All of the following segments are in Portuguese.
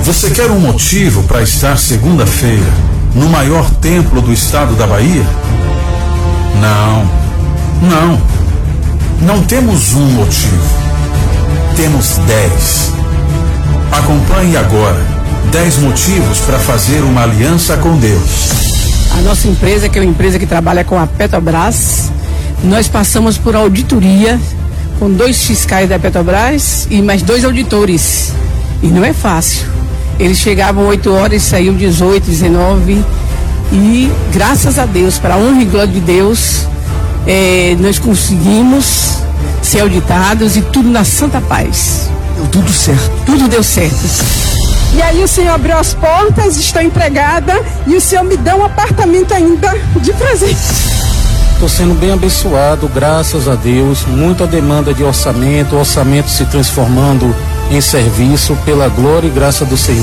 Você quer um motivo para estar segunda-feira no maior templo do estado da Bahia? Não temos um motivo. Temos 10. Acompanhe agora 10 motivos para fazer uma aliança com Deus. A nossa empresa, que é uma empresa que trabalha com a Petrobras, nós passamos por auditoria com 2 fiscais da Petrobras e mais 2 auditores. E não é fácil. Eles chegavam 8 horas e saíam 18, 19. E graças a Deus, para a honra e glória de Deus, nós conseguimos ser auditados e tudo na santa paz. Deu tudo certo. Tudo deu certo. E aí o senhor abriu as portas, estou empregada e o senhor me dá um apartamento ainda de presente. Estou sendo bem abençoado, graças a Deus. Muita demanda de orçamento, o orçamento se transformando em serviço pela glória e graça do Senhor.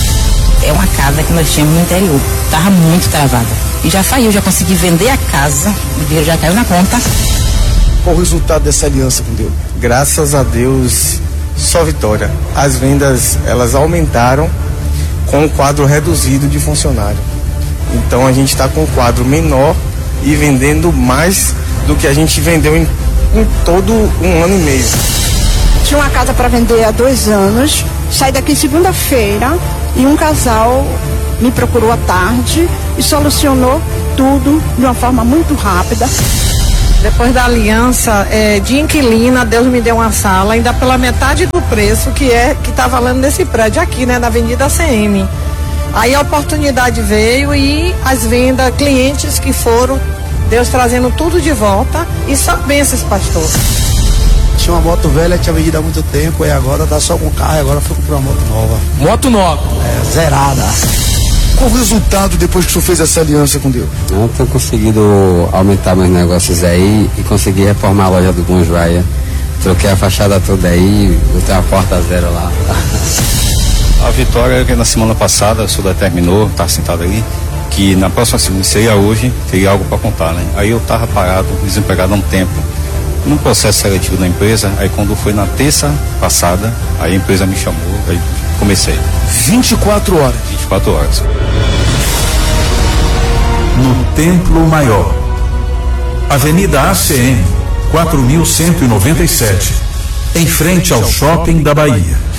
É uma casa que nós tínhamos no interior, estava muito travada. E já saiu, já consegui vender a casa, o dinheiro já caiu na conta. Qual o resultado dessa aliança com Deus? Graças a Deus, só vitória. As vendas, elas aumentaram com um quadro reduzido de funcionário. Então a gente está com um quadro menor e vendendo mais do que a gente vendeu em todo um ano e meio. Tinha uma casa para vender há 2 anos, saí daqui segunda-feira e um casal me procurou à tarde e solucionou tudo de uma forma muito rápida. Depois da aliança de inquilina, Deus me deu uma sala, ainda pela metade do preço que está valendo nesse prédio aqui, né, na Avenida CM. Aí a oportunidade veio e as vendas, clientes que foram, Deus trazendo tudo de volta e só bênçãos, pastor. Tinha uma moto velha, tinha vendido há muito tempo e agora tá só com carro e agora foi comprar uma moto nova. Moto nova? Zerada. Qual o resultado depois que o senhor fez essa aliança com Deus? Eu tenho conseguido aumentar meus negócios aí e consegui reformar a loja do Bom Joia. Troquei a fachada toda aí, botei uma porta zero lá. A vitória que na semana passada o senhor determinou, tá sentado aí, que na próxima semana, seria hoje, teria algo para contar, né? Aí eu tava parado, desempregado há um tempo, num processo seletivo da empresa. Aí quando foi na terça passada, aí a empresa me chamou, aí comecei. 24 horas. 24 horas. No Templo Maior, Avenida ACM, 4197, em frente ao Shopping da Bahia.